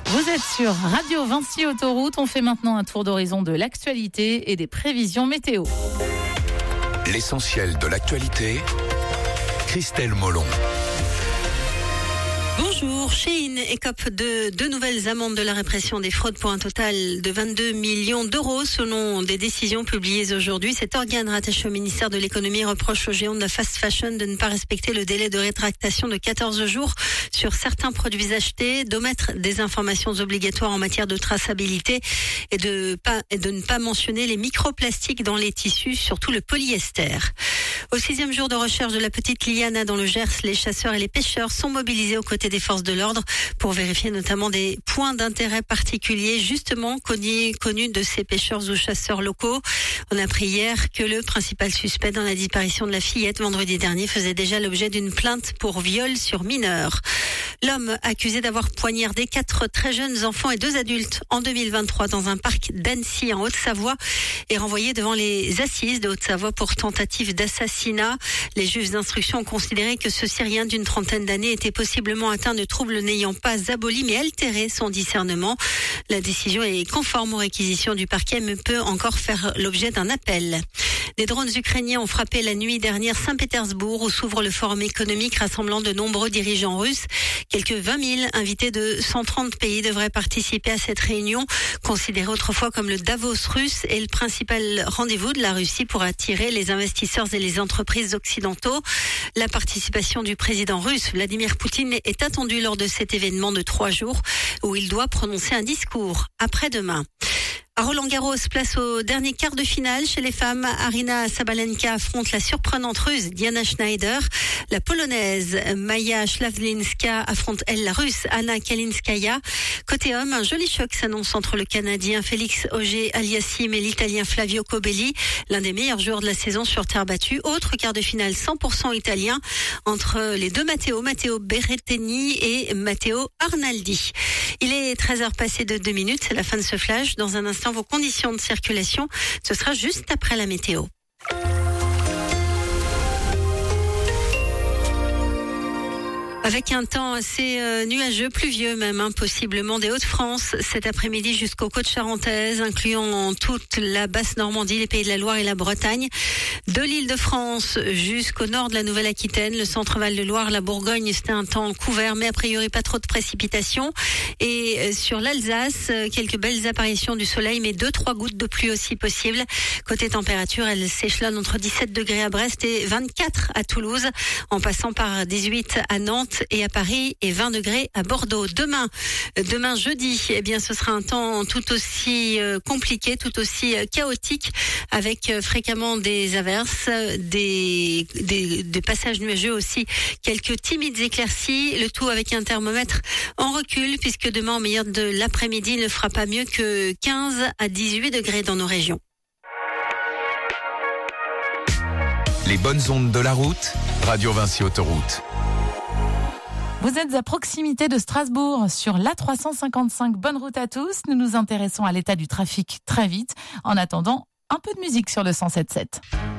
Vous êtes sur Radio Vinci Autoroute. On fait maintenant un tour d'horizon de l'actualité et des prévisions météo. L'essentiel de l'actualité, Christelle Molon. Bonjour, Shein écope de 2 nouvelles amendes de la répression des fraudes pour un total de 22 millions d'euros selon des décisions publiées aujourd'hui. Cet organe rattaché au ministère de l'économie reproche aux géants de la fast fashion de ne pas respecter le délai de rétractation de 14 jours sur certains produits achetés, d'omettre des informations obligatoires en matière de traçabilité et de ne pas mentionner les microplastiques dans les tissus, surtout le polyester. Au 6e jour de recherche de la petite Liana dans le Gers, les chasseurs et les pêcheurs sont mobilisés aux côtés des forces de l'ordre pour vérifier notamment des points d'intérêt particuliers justement connus de ces pêcheurs ou chasseurs locaux. On a appris hier que le principal suspect dans la disparition de la fillette vendredi dernier faisait déjà l'objet d'une plainte pour viol sur mineur. L'homme accusé d'avoir poignardé 4 très jeunes enfants et 2 adultes en 2023 dans un parc d'Annecy en Haute-Savoie est renvoyé devant les assises de Haute-Savoie pour tentative d'assassinat. Les juges d'instruction ont considéré que ce Syrien d'une trentaine d'années était possiblement atteint de troubles n'ayant pas aboli mais altéré son discernement. La décision est conforme aux réquisitions du parquet mais peut encore faire l'objet d'un appel. Des drones ukrainiens ont frappé la nuit dernière Saint-Pétersbourg où s'ouvre le forum économique rassemblant de nombreux dirigeants russes. Quelques 20 000 invités de 130 pays devraient participer à cette réunion, considérée autrefois comme le Davos russe et le principal rendez-vous de la Russie pour attirer les investisseurs et les entreprises occidentaux. La participation du président russe Vladimir Poutine est attendue lors de cet événement de 3 jours où il doit prononcer un discours après-demain. À Roland-Garros, place au dernier quart de finale. Chez les femmes, Aryna Sabalenka affronte la surprenante russe Diana Schneider. La polonaise Maja Ślawczyńska affronte, elle, la russe Anna Kalinskaya. Côté homme, un joli choc s'annonce entre le Canadien Félix Auger-Aliassime et l'Italien Flavio Cobolli, l'un des meilleurs joueurs de la saison sur terre battue. Autre quart de finale 100% italien entre les deux Matteo Berrettini et Matteo Arnaldi. Il est 13h passé de 2 minutes, c'est la fin de ce flash. Dans un instant, vos conditions de circulation, ce sera juste après la météo. Avec un temps assez nuageux, pluvieux même, possiblement des Hauts-de-France cet après-midi jusqu'aux côtes charentaises, incluant toute la Basse-Normandie, les Pays de la Loire et la Bretagne. De l'Île-de-France jusqu'au nord de la Nouvelle-Aquitaine, le centre-val de Loire, la Bourgogne, c'était un temps couvert, mais a priori pas trop de précipitations. Et sur l'Alsace, quelques belles apparitions du soleil, mais 2-3 gouttes de pluie aussi possibles. Côté température, elle s'échelonne entre 17 degrés à Brest et 24 à Toulouse, en passant par 18 à Nantes et à Paris et 20 degrés à Bordeaux. Demain jeudi, eh bien, ce sera un temps tout aussi compliqué, tout aussi chaotique, avec fréquemment des averses, des passages nuageux aussi, quelques timides éclaircies, le tout avec un thermomètre en recul, puisque demain, au milieu de l'après-midi, il ne fera pas mieux que 15 à 18 degrés dans nos régions. Les bonnes ondes de la route, Radio Vinci Autoroute. Vous êtes à proximité de Strasbourg sur l'A355. Bonne route à tous. Nous nous intéressons à l'état du trafic très vite. En attendant, un peu de musique sur le 107.7.